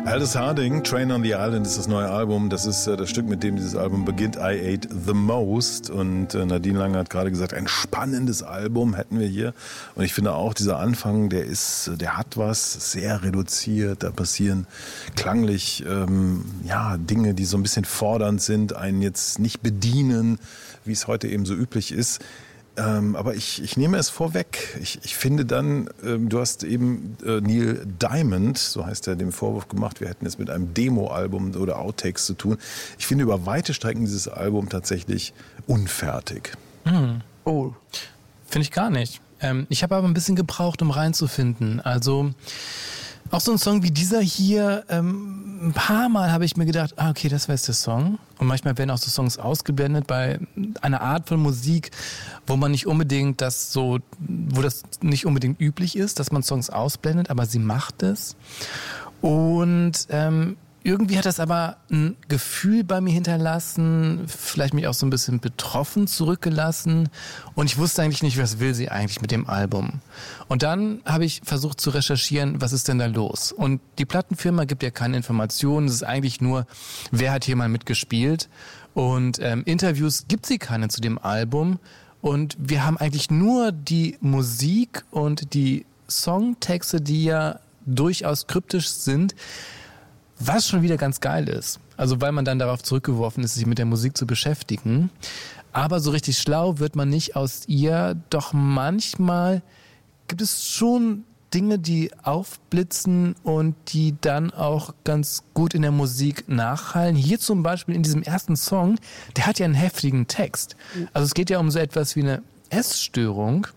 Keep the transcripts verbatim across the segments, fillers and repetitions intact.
Aldous Harding, Train on the Island ist das neue Album. Das ist äh, das Stück, mit dem dieses Album beginnt. I Ate the Most. Und äh, Nadine Lange hat gerade gesagt, ein spannendes Album hätten wir hier. Und ich finde auch, dieser Anfang, der ist, der hat was, sehr reduziert. Da passieren klanglich ähm, ja, Dinge, die so ein bisschen fordernd sind, einen jetzt nicht bedienen, wie es heute eben so üblich ist. Ähm, aber ich, ich nehme es vorweg. Ich, ich finde dann, ähm, du hast eben äh, Neil Diamond, so heißt er, dem Vorwurf gemacht, wir hätten es mit einem Demo-Album oder Outtakes zu tun. Ich finde über weite Strecken dieses Album tatsächlich unfertig. Mhm. Oh, finde ich gar nicht. Ähm, ich habe aber ein bisschen gebraucht, um reinzufinden. Also auch so ein Song wie dieser hier, ähm, ein paar Mal habe ich mir gedacht, ah, okay, das war jetzt der Song. Und manchmal werden auch so Songs ausgeblendet bei einer Art von Musik, wo man nicht unbedingt das so, wo das nicht unbedingt üblich ist, dass man Songs ausblendet, aber sie macht es. Und ähm, irgendwie hat das aber ein Gefühl bei mir hinterlassen, vielleicht mich auch so ein bisschen betroffen zurückgelassen. Und ich wusste eigentlich nicht, was will sie eigentlich mit dem Album. Und dann habe ich versucht zu recherchieren, was ist denn da los? Und die Plattenfirma gibt ja keine Informationen. Es ist eigentlich nur, wer hat hier mal mitgespielt. Und ähm, Interviews gibt sie keine zu dem Album. Und wir haben eigentlich nur die Musik und die Songtexte, die ja durchaus kryptisch sind, was schon wieder ganz geil ist. Also weil man dann darauf zurückgeworfen ist, sich mit der Musik zu beschäftigen. Aber so richtig schlau wird man nicht aus ihr. Doch manchmal gibt es schon Dinge, die aufblitzen und die dann auch ganz gut in der Musik nachhallen. Hier zum Beispiel in diesem ersten Song, der hat ja einen heftigen Text. Also es geht ja um so etwas wie eine Essstörung.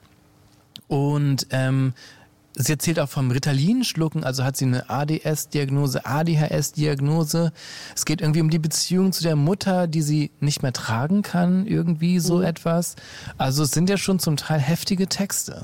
Und ähm, sie erzählt auch vom Ritalin-Schlucken, also hat sie eine A D S-Diagnose, A D H S-Diagnose. Es geht irgendwie um die Beziehung zu der Mutter, die sie nicht mehr tragen kann, irgendwie so mhm. etwas. Also es sind ja schon zum Teil heftige Texte.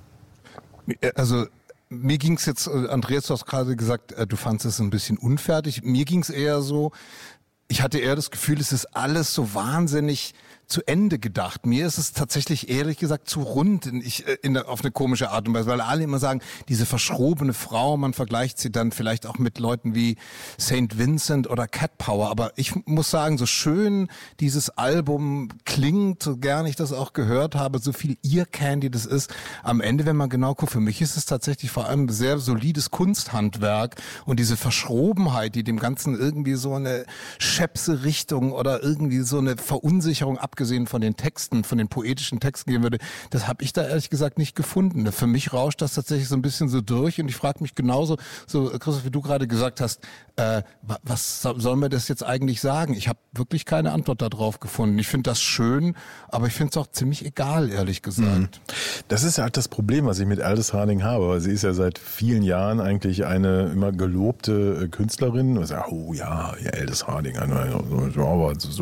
Also mir ging es jetzt, Andreas, du hast gerade gesagt, du fandest es ein bisschen unfertig. Mir ging es eher so, ich hatte eher das Gefühl, es ist alles so wahnsinnig zu Ende gedacht. Mir ist es tatsächlich ehrlich gesagt zu rund in, ich, in, auf eine komische Art und Weise, weil alle immer sagen, diese verschrobene Frau, man vergleicht sie dann vielleicht auch mit Leuten wie Saint Vincent oder Cat Power, aber ich muss sagen, so schön dieses Album klingt, so gern ich das auch gehört habe, so viel Ear Candy das ist, am Ende, wenn man genau guckt, für mich ist es tatsächlich vor allem sehr solides Kunsthandwerk und diese Verschrobenheit, die dem Ganzen irgendwie so eine Schäpse-Richtung oder irgendwie so eine Verunsicherung ab abgesehen von den Texten, von den poetischen Texten gehen würde, das habe ich da ehrlich gesagt nicht gefunden. Für mich rauscht das tatsächlich so ein bisschen so durch und ich frage mich genauso, so Christoph, wie du gerade gesagt hast, äh, was soll mir das jetzt eigentlich sagen? Ich habe wirklich keine Antwort darauf gefunden. Ich finde das schön, aber ich finde es auch ziemlich egal, ehrlich gesagt. Das ist halt das Problem, was ich mit Aldous Harding habe. Sie ist ja seit vielen Jahren eigentlich eine immer gelobte Künstlerin. Und sagt, oh ja, ja, Aldous Harding, aber so,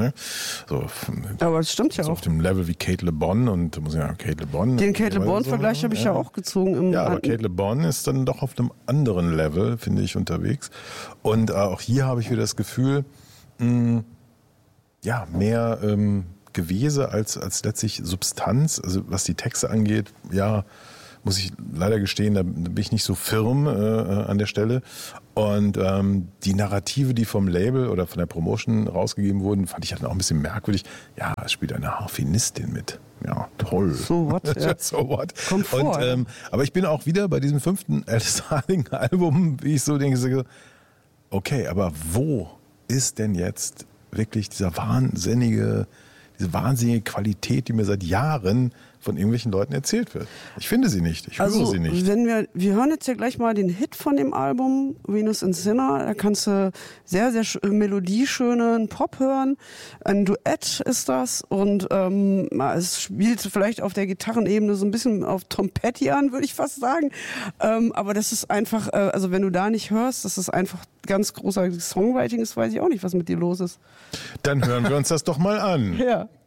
so aber das stimmt ja so auch. Auf dem Level wie Kate Le Bon und muss ja Kate Le Bon. Den Kate Le Bon-Vergleich so, habe ich ja. ja auch gezogen. Im ja, aber Kate Le Bon ist dann doch auf einem anderen Level, finde ich, unterwegs. Und äh, auch hier habe ich wieder das Gefühl, mh, ja, mehr ähm, Gewese als, als letztlich Substanz. Also was die Texte angeht, ja, muss ich leider gestehen, da bin ich nicht so firm äh, an der Stelle. Und ähm, die Narrative, die vom Label oder von der Promotion rausgegeben wurden, fand ich halt auch ein bisschen merkwürdig. Ja, es spielt eine Harfenistin mit. Ja, toll. So what? Ja. So what? Kommt vor. Und, ähm, aber ich bin auch wieder bei diesem fünften Aldous Harding Album, wie ich so denke, so, okay, aber wo ist denn jetzt wirklich dieser wahnsinnige, diese wahnsinnige Qualität, die mir seit Jahren von irgendwelchen Leuten erzählt wird? Ich finde sie nicht, ich höre also, sie nicht. Wenn wir, wir hören jetzt ja gleich mal den Hit von dem Album, Venus and Sinner. Da kannst du sehr, sehr sch- melodieschönen Pop hören. Ein Duett ist das und ähm, es spielt vielleicht auf der Gitarrenebene so ein bisschen auf Trompetti an, würde ich fast sagen. Ähm, aber das ist einfach, äh, also wenn du da nicht hörst, das ist einfach ganz großartiges Songwriting ist, weiß ich auch nicht, was mit dir los ist. Dann hören wir uns das doch mal an. Ja.